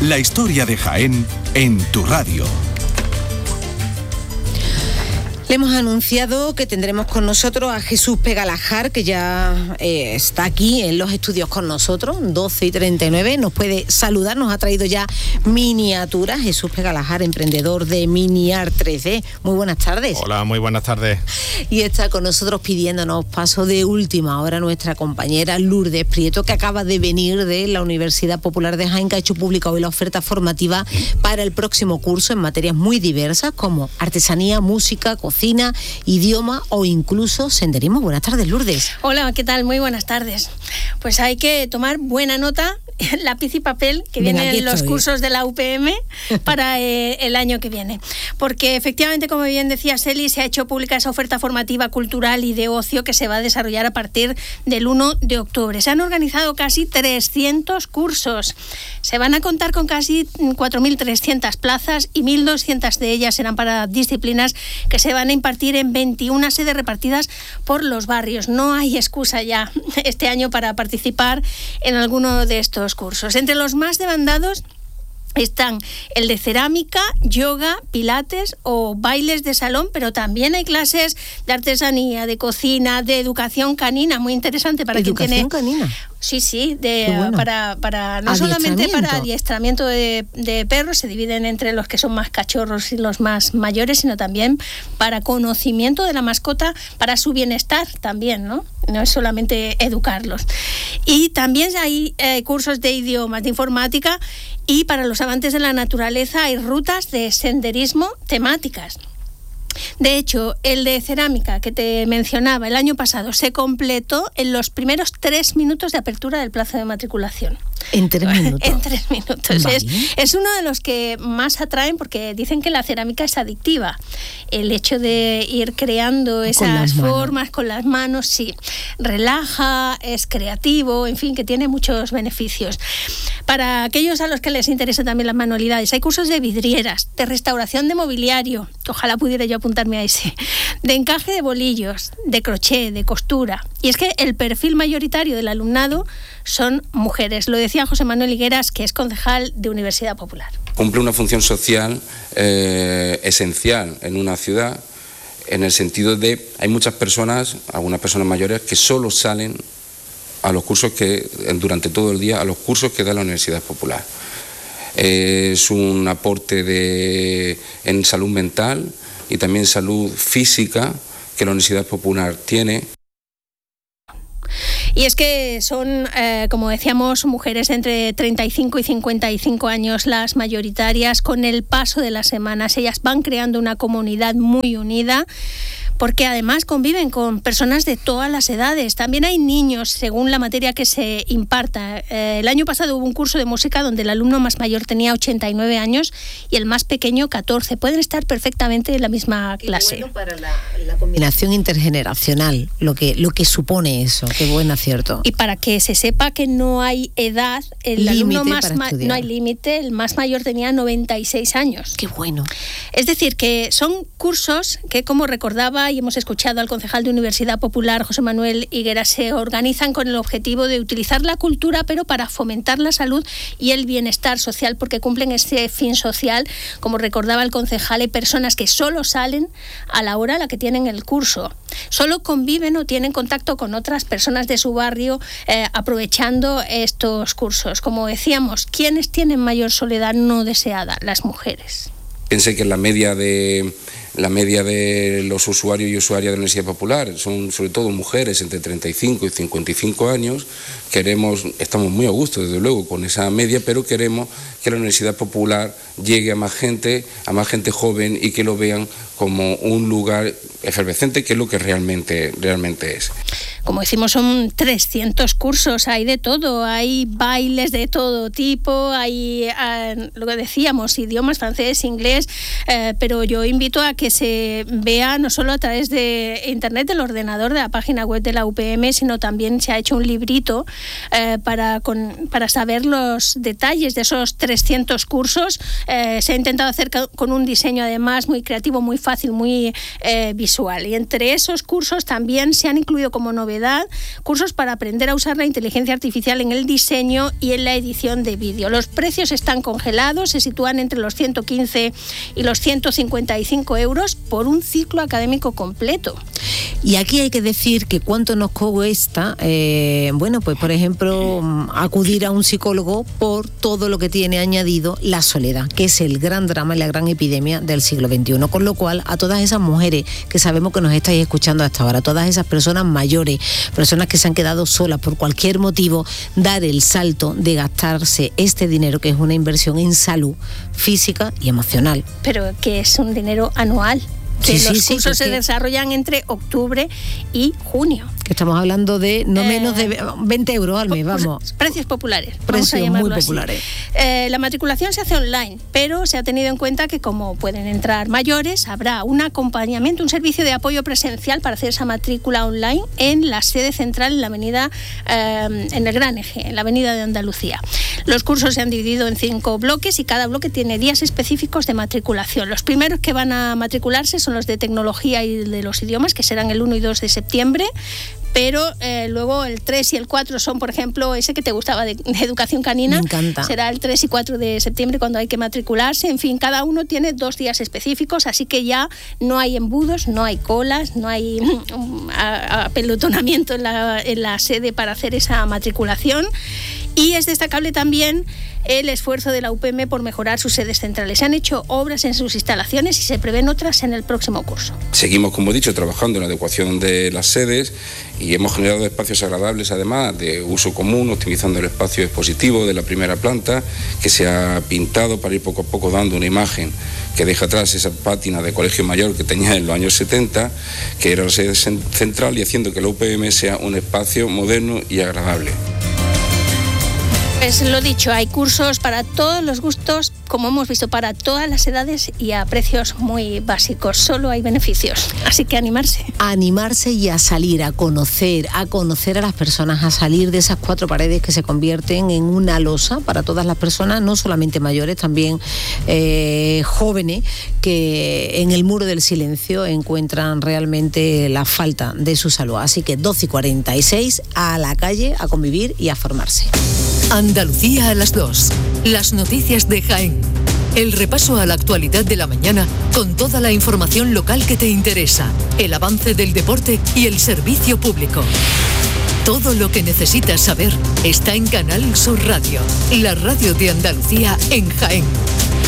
La historia de Jaén en tu radio. Le hemos anunciado que tendremos con nosotros a Jesús Pegalajar, que ya está aquí en los estudios con nosotros, 12:39. Nos puede saludar, nos ha traído ya miniaturas. Jesús Pegalajar, emprendedor de Miniart 3D. Muy buenas tardes. Hola, muy buenas tardes. Y está con nosotros pidiéndonos paso de última hora nuestra compañera Lourdes Prieto, que acaba de venir de la Universidad Popular de Jaén, que ha hecho pública hoy la oferta formativa para el próximo curso en materias muy diversas como artesanía, música, cocina, idioma o incluso senderismo. Buenas tardes, Lourdes. Hola, ¿qué tal? Muy buenas tardes. Pues hay que tomar buena nota, lápiz y papel, que vienen en los cursos de la UPM para el año que viene. Porque efectivamente, como bien decía Celi, se ha hecho pública esa oferta formativa cultural y de ocio que se va a desarrollar a partir del 1 de octubre. Se han organizado casi 300 cursos. Se van a contar con casi 4.300 plazas y 1.200 de ellas serán para disciplinas que se van a impartir en 21 sedes repartidas por los barrios. No hay excusa ya este año para participar en alguno de estos cursos. Entre los más demandados están el de cerámica, yoga, pilates o bailes de salón, pero también hay clases de artesanía, de cocina, de educación canina, muy interesante para quien tiene... ¿Educación canina? Sí, bueno. para no solamente para adiestramiento de perros, se dividen entre los que son más cachorros y los más mayores, sino también para conocimiento de la mascota, para su bienestar también, ¿no? No es solamente educarlos. Y también hay cursos de idiomas, de informática, y para los amantes de la naturaleza hay rutas de senderismo temáticas. De hecho, el de cerámica que te mencionaba el año pasado se completó en los primeros 3 minutos de apertura del plazo de matriculación. ¿En 3 minutos? En 3 minutos. Vale. Es uno de los que más atraen porque dicen que la cerámica es adictiva. El hecho de ir creando esas formas con las manos, sí, relaja, es creativo, en fin, que tiene muchos beneficios. Para aquellos a los que les interesan también las manualidades, hay cursos de vidrieras, de restauración de mobiliario, ojalá pudiera yo apuntarme a ese, de encaje de bolillos, de crochet, de costura. Y es que el perfil mayoritario del alumnado son mujeres. Lo decía José Manuel Higueras, que es concejal de Universidad Popular. Cumple una función social esencial en una ciudad, en el sentido de hay muchas personas, algunas personas mayores, que solo salen a los cursos durante todo el día, a los cursos que da la Universidad Popular. Es un aporte en salud mental y también salud física que la Universidad Popular tiene. Y es que son, como decíamos, mujeres entre 35 y 55 años las mayoritarias. Con el paso de las semanas ellas van creando una comunidad muy unida, porque además conviven con personas de todas las edades. También hay niños, según la materia que se imparta. El año pasado hubo un curso de música donde el alumno más mayor tenía 89 años y el más pequeño 14. Pueden estar perfectamente en la misma clase. Y bueno, para la combinación intergeneracional, lo que supone eso. Qué buen acierto. Y para que se sepa que no hay edad, el alumno no hay límite, el más mayor tenía 96 años. Qué bueno. Es decir, que son cursos que, como recordaba y hemos escuchado al concejal de Universidad Popular, José Manuel Higueras, se organizan con el objetivo de utilizar la cultura, pero para fomentar la salud y el bienestar social, porque cumplen ese fin social. Como recordaba el concejal, hay personas que solo salen a la hora a la que tienen el curso, solo conviven o tienen contacto con otras personas de su barrio aprovechando estos cursos. Como decíamos, ¿quiénes tienen mayor soledad no deseada? Las mujeres. Piense que la media de los usuarios y usuarias de la Universidad Popular son sobre todo mujeres entre 35 y 55 años. Estamos muy a gusto, desde luego, con esa media, pero queremos que la Universidad Popular llegue a más gente joven y que lo vean como un lugar efervescente, que es lo que realmente es. Como decimos, son 300 cursos, hay de todo, hay bailes de todo tipo, hay, lo que decíamos, idiomas, francés, inglés, pero yo invito a que se vea no solo a través de internet, del ordenador, de la página web de la UPM, sino también se ha hecho un librito para saber los detalles de esos 300 cursos. Se ha intentado hacer con un diseño además muy creativo, muy fácil, fácil, muy visual. Y entre esos cursos también se han incluido como novedad cursos para aprender a usar la inteligencia artificial en el diseño y en la edición de vídeo. Los precios están congelados, se sitúan entre los 115 y los 155 euros por un ciclo académico completo. Y aquí hay que decir que cuánto nos cuesta, pues por ejemplo, acudir a un psicólogo por todo lo que tiene añadido la soledad, que es el gran drama y la gran epidemia del siglo XXI. Con lo cual, a todas esas mujeres que sabemos que nos estáis escuchando hasta ahora, todas esas personas mayores, personas que se han quedado solas por cualquier motivo, dar el salto de gastarse este dinero, que es una inversión en salud física y emocional. Pero que es un dinero anual. Que los cursos se desarrollan entre octubre y junio. Que estamos hablando de no menos de 20 euros al mes, vamos. Precios populares. Precios muy populares. La matriculación se hace online, pero se ha tenido en cuenta que como pueden entrar mayores, habrá un acompañamiento, un servicio de apoyo presencial para hacer esa matrícula online en la sede central en la avenida, en el Gran Eje, en la avenida de Andalucía. Los cursos se han dividido en 5 bloques y cada bloque tiene días específicos de matriculación. Los primeros que van a matricularse son los de tecnología y de los idiomas, que serán el 1 y 2 de septiembre, pero luego el 3 y el 4 son, por ejemplo, ese que te gustaba de educación canina. Me encanta. Será el 3 y 4 de septiembre cuando hay que matricularse. En fin, cada uno tiene 2 días específicos, así que ya no hay embudos, no hay colas, no hay apelotonamiento en la sede para hacer esa matriculación. Y es destacable también el esfuerzo de la UPM por mejorar sus sedes centrales. Se han hecho obras en sus instalaciones y se prevén otras en el próximo curso. Seguimos, como he dicho, trabajando en la adecuación de las sedes y hemos generado espacios agradables, además de uso común, optimizando el espacio expositivo de la primera planta, que se ha pintado para ir poco a poco dando una imagen que deja atrás esa pátina de colegio mayor que tenía en los años 70, que era la sede central, y haciendo que la UPM sea un espacio moderno y agradable. Pues lo dicho, hay cursos para todos los gustos, como hemos visto, para todas las edades y a precios muy básicos. Solo hay beneficios, así que animarse. A animarse y a salir, a conocer a las personas, a salir de esas 4 paredes que se convierten en una losa para todas las personas, no solamente mayores, también jóvenes, que en el muro del silencio encuentran realmente la falta de su salud. Así que 12:46, a la calle, a convivir y a formarse. Andalucía a las 2. Las noticias de Jaén. El repaso a la actualidad de la mañana con toda la información local que te interesa, el avance del deporte y el servicio público. Todo lo que necesitas saber está en Canal Sur Radio, la radio de Andalucía en Jaén.